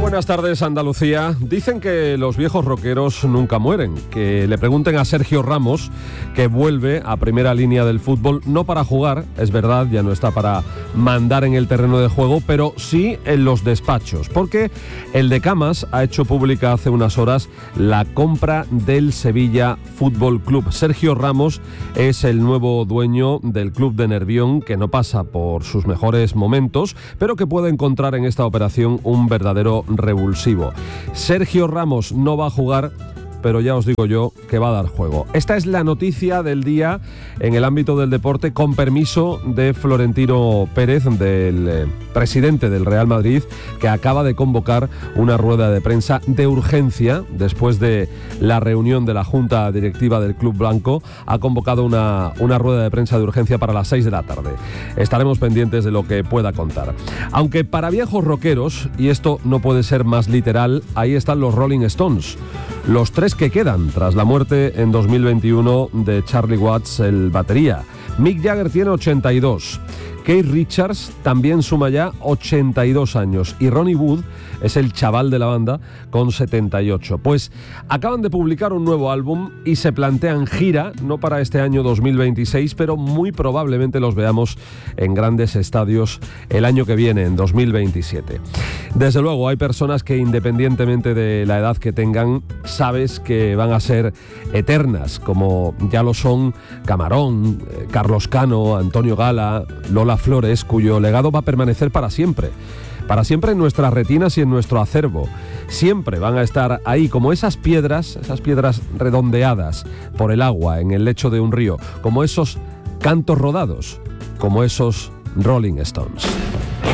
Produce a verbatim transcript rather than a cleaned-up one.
Buenas tardes, Andalucía. Dicen que los viejos rockeros nunca mueren. Que le pregunten a Sergio Ramos, que vuelve a primera línea del fútbol, no para jugar, es verdad, ya no está para mandar en el terreno de juego, pero sí en los despachos, porque el de Camas ha hecho pública hace unas horas la compra del Sevilla Fútbol Club. Sergio Ramos es el nuevo dueño del club de Nervión, que no pasa por sus mejores momentos, pero que puede encontrar en esta operación un verdadero revulsivo. Sergio Ramos no va a jugar, pero ya os digo yo que va a dar juego. Esta es la noticia del día en el ámbito del deporte, con permiso de Florentino Pérez, del eh, presidente del Real Madrid, que acaba de convocar una rueda de prensa de urgencia después de la reunión de la Junta Directiva del Club Blanco. Ha convocado una, una rueda de prensa de urgencia para las seis de la tarde. Estaremos pendientes de lo que pueda contar. Aunque para viejos rockeros, y esto no puede ser más literal, ahí están los Rolling Stones. Los tres que quedan tras la muerte en dos mil veintiuno de Charlie Watts, el batería. Mick Jagger tiene ochenta y dos. Keith Richards también suma ya ochenta y dos años. Y Ronnie Wood es el chaval de la banda con setenta y ocho. Pues acaban de publicar un nuevo álbum y se plantean gira, no para este año dos mil veintiséis, pero muy probablemente los veamos en grandes estadios el año que viene, en dos mil veintisiete. Desde luego, hay personas que, independientemente de la edad que tengan, sabes que van a ser eternas, como ya lo son Camarón, Carlos Cano, Antonio Gala, Lola Flores, cuyo legado va a permanecer para siempre. Para siempre en nuestras retinas y en nuestro acervo. Siempre van a estar ahí como esas piedras, esas piedras redondeadas por el agua en el lecho de un río, como esos cantos rodados, como esos Rolling Stones.